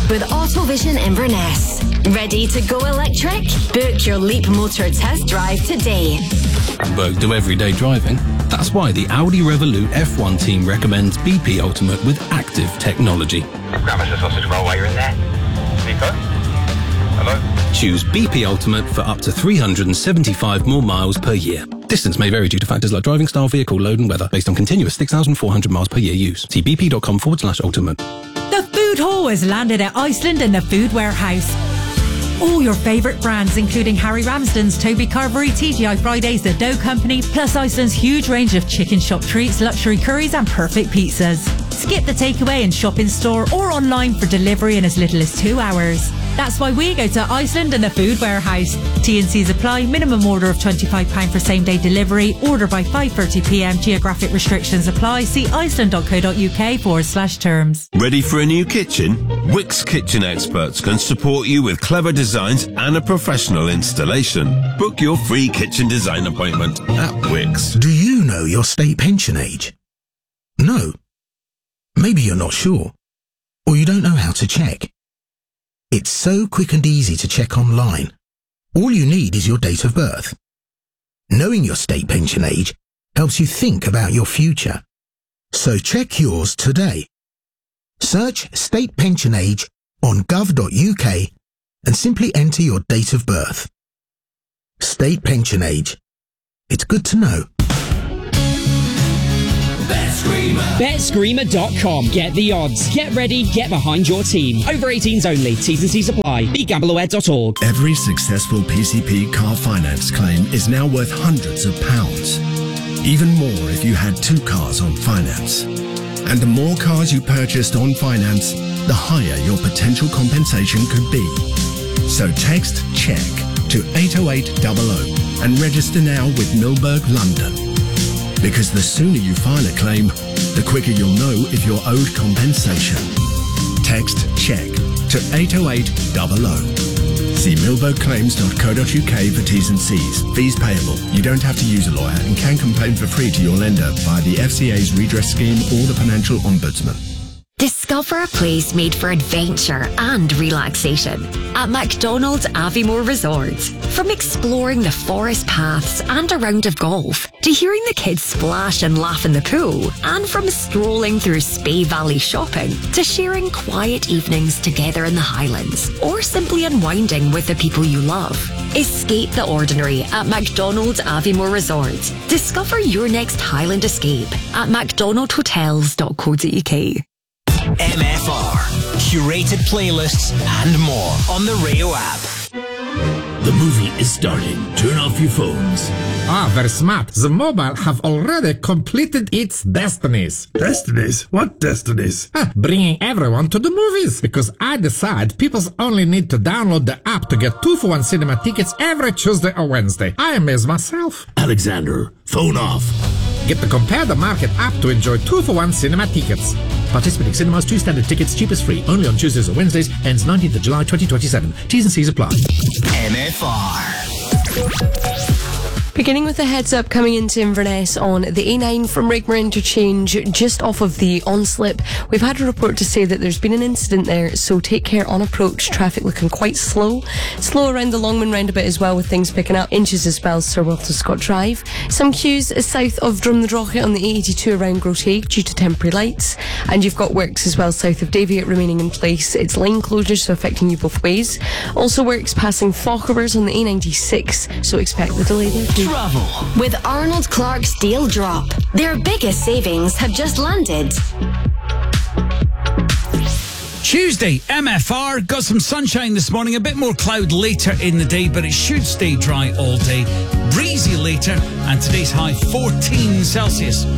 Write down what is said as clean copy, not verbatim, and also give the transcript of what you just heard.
with Autovision Inverness. Ready to go electric? Book your Leap Motor test drive today. Berg do everyday driving. That's why the Audi Revolut F1 team recommends BP Ultimate with active technology. Grab us a sausage roll while you're in there. Nico? Hello? Choose BP Ultimate for up to 375 more miles per year. Distance may vary due to factors like driving style, vehicle load and weather, based on continuous 6,400 miles per year use. See bp.com/ultimate. The Food Hall has landed at Iceland in the Food Warehouse. All your favourite brands, including Harry Ramsden's, Toby Carvery, TGI Fridays, The Dough Company, plus Iceland's huge range of chicken shop treats, luxury curries and perfect pizzas. Skip the takeaway and shop in store or online for delivery in as little as 2 hours. That's why we go to Iceland in the Food Warehouse. T&Cs apply. Minimum order of £25 for same-day delivery. Order by 5:30pm. Geographic restrictions apply. See iceland.co.uk/terms. Ready for a new kitchen? Wix Kitchen Experts can support you with clever designs and a professional installation. Book your free kitchen design appointment at Wix. Do you know your state pension age? No. Maybe you're not sure. Or you don't know how to check. It's so quick and easy to check online. All you need is your date of birth. Knowing your state pension age helps you think about your future. So check yours today. Search state pension age on gov.uk and simply enter your date of birth. State pension age. It's good to know. BetScreamer.com. Get the odds. Get ready. Get behind your team. Over 18s only. T's and C's apply. BeGambleAware.org. Every successful PCP car finance claim is now worth hundreds of pounds. Even more if you had 2 cars on finance. And the more cars you purchased on finance, the higher your potential compensation could be. So text CHECK to 80800 and register now with Milberg London. Because the sooner you file a claim, the quicker you'll know if you're owed compensation. Text CHECK to 80800. See milbergclaims.co.uk for T's and C's. Fees payable. You don't have to use a lawyer and can complain for free to your lender via the FCA's redress scheme or the Financial Ombudsman. Discover a place made for adventure and relaxation at McDonald's Aviemore Resort. From exploring the forest paths and a round of golf, to hearing the kids splash and laugh in the pool, and from strolling through Spey Valley shopping, to sharing quiet evenings together in the Highlands, or simply unwinding with the people you love. Escape the ordinary at McDonald's Aviemore Resort. Discover your next Highland escape at mcdonaldhotels.co.uk. MFR, curated playlists and more on the Rayo app. The movie is starting. Turn off your phones. Ah, very smart. The mobile have already completed its destinies. Destinies? What destinies? Bringing everyone to the movies. Because I decide people only need to download the app to get 2-for-1 cinema tickets every Tuesday or Wednesday. I amaze myself. Alexander, phone off. Get the Compare the Market app to enjoy 2-for-1 cinema tickets. Participating cinemas, 2 standard tickets, cheapest free. Only on Tuesdays or Wednesdays. Ends 19th of July 2027. T's and C's apply. MFR. Beginning with a heads up coming into Inverness on the A9 from Rigmore Interchange, just off of the on-slip. We've had a report to say that there's been an incident there, so take care on approach. Traffic looking quite slow. Slow around the Longman roundabout as well, with things picking up. Inches as well, Sir Walter Scott Drive. Some queues south of Drumnadrochit on the A82 around Grotague due to temporary lights. And you've got works as well south of Daviate remaining in place. It's lane closures, so affecting you both ways. Also works passing Fochabers on the A96, so expect the delay there too. Travel with Arnold Clark's Deal Drop. Their biggest savings have just landed. Tuesday, MFR, got some sunshine this morning, a bit more cloud later in the day, but it should stay dry all day. Breezy later, and today's high 14 Celsius.